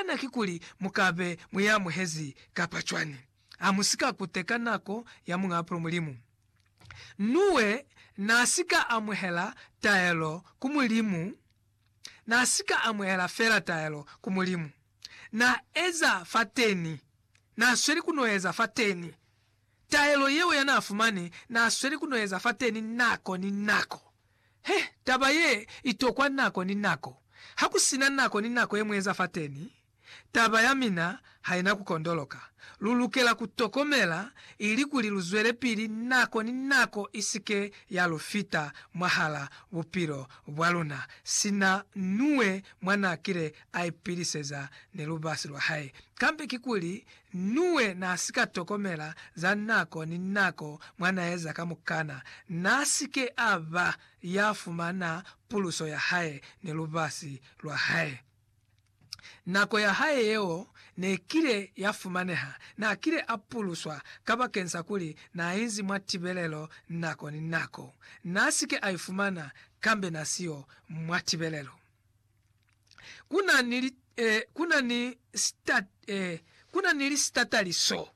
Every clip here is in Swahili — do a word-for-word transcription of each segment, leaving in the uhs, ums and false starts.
kana kikuli mukabe muya muhezi kapachwani amusika kuteka nako ya mungapro mulimu nuwe nasika amuhela taelo kumulimu nasika amuhela fera taelo kumulimu na eza fateni na sweri kunoeza fateni taelo yewe yanafumani na sweri kunoeza fateni nako ni nako he tabaye itokwa nako ni nako hakusina nako ni nako yemweza fateni tabaya mina haina kukondoloka lulukela kutokomela ili kuliluzwele pili nako ni nako isike ya lufita mwahala bupiro bwaluna sina nuwe mwana akire aipiliseza ne lubasi lwa hai kampe kikuli nuwe na asika tokomela za nako ni nako mwana eza kamukana nasike ava yafumana puluso ya hai ne lubasi lwa hai nako ya haye yeo ne kile yafumaneha na kile apuluswa kaba kensa kuli na inzi mwatibelelo nako ni nako nasike aifumana kambe nasio mwatibelelo kuna nili eh, kuna ni stat eh, kuna nili stataliso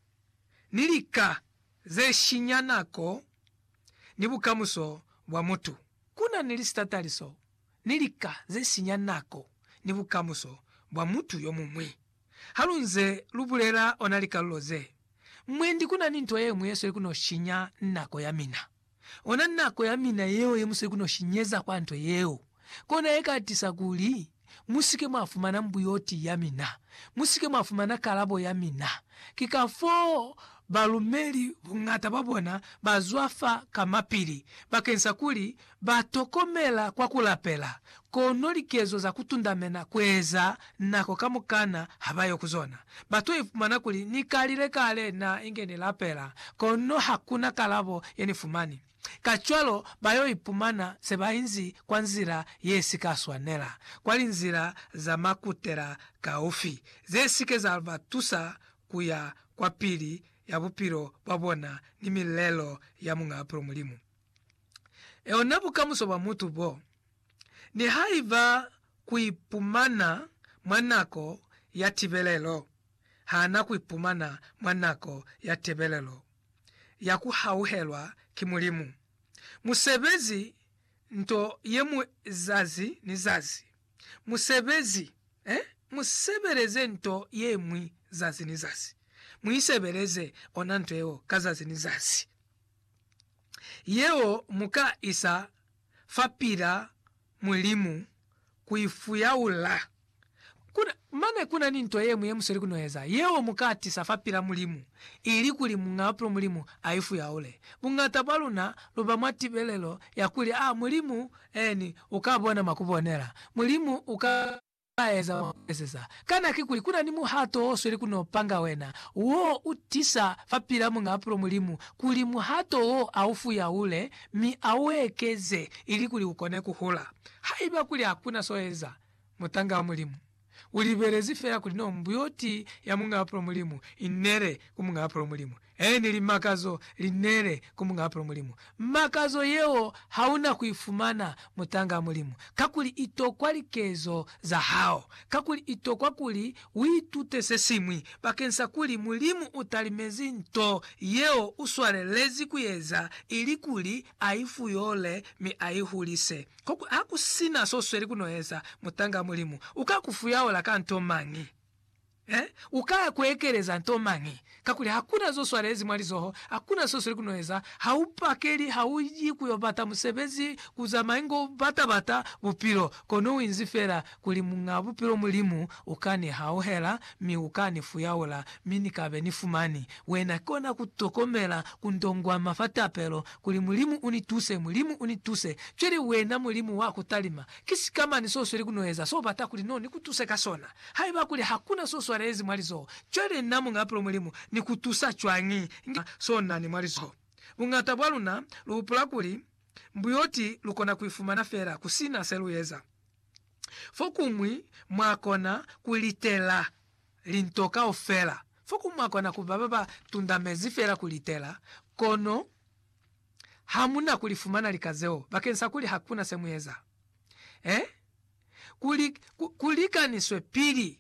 nilika ze shinyanako nibukamuso bwa mutu kuna nili stataliso nilika ze shinyanako nibukamuso bwa mutu yomumwi halunze lubulera onalika loze mwendi kuna ninto yemwe yesu kuno shinya nako ya mina ona nako ya mina yeo yemuso kuno shinyeza kwanto yeo kona ekatisa kuli musike mwafumana mbuyoti ya mina musike mwafumana kalabo ya mina kikafo balumeli bungata babona bazwafa kamapili bakensa kuli batokomela kwa kulapela kono likezo za kutundamena kweza nako kamukana habayo kuzona bato ifumana kuli nikalile kale na ingene lapela kono hakuna kalabo yenifumani kachwalo bayo ipumana sebainzi kwa nzira yesi kaswanela kwa nzira za makutera kaufi zesike za albatusa kuya kwa pili ya bupiro babona ni milelo ya mungapro mulimu eonabu kamuso ba mutu bo ni haiva kuipumana mwanako ya tibelelo hana kuipumana mwanako ya tibelelo ya kuhauhelwa kimulimu musebezi nto yemu zazi ni zazi musebezi eh musebeleze nto yemwi zazi ni zazi muisebeleze onanto yeo kazazi ni zazi yeo muka isa fapira mulimu kuifuyaula kuna mane kuna ninto yemu yemu seri kunoeza yeo mukati safapira mulimu ili kuli mungapro mulimu aifu yaule mungata baluna luba mwatibelelo ya kuli ah mulimu eni ukabona makubonera mulimu uka aeza wakesesa kana kikuli kuna nimu hato oso ili kuno panga wena uo utisa fapira mungapro mulimu kuli muhato o aufu ya ule mi awekeze ili kuli ukone kuhula haiba kuli hakuna soeza mutanga wa mulimu uliberezi fera kuli no mbuyoti ya mungapro mulimu inere kumungapro mulimu eni limakazo linere kumungapro mulimu makazo yeo hauna kuifumana mutanga mulimu kakuli itokwa likezo za hao kakuli itokwa kuli witute sesimwi bakensa kuli mulimu utalimezi nto yeo uswalelezi kuyeza ili kuli aifu yole mi aihulise koku haku sina sosweli kunoeza mutanga mulimu ukakufuyao laka ntomangi Eh? Ukaya kuekeleza ntomangi kakuli hakuna zo swalezi mwalizoho hakuna so sori kunoeza haupakeli hauji kuyobata musebezi kuzamaingo bata bata bupiro kono winzifera kuli munga bupiro mulimu ukani hauhela mi ukani fuyaula mini kabe nifumani wena kona kutokomela kundongwa mafatapelo kuli mulimu unituse mulimu unituse chweli wena mulimu wako talima kisi kama ni so sori kunoeza so bata kuli no nikutuse kasona haiba kuli hakuna so swalezi mwalizo chwele namu ngapro mulimu ni kutusa chwangi so nani mwalizo ungata bwaluna lupula kuli mbuyoti lukona kuifumana fera kusina seluyeza fokumwi mwakona kulitela lintoka ofela fokumwi mwakona kubababa tundamezi fera kulitela kono hamuna kulifumana likazeo bakensa kuli hakuna semuyeza eh kuli kulika niswe pili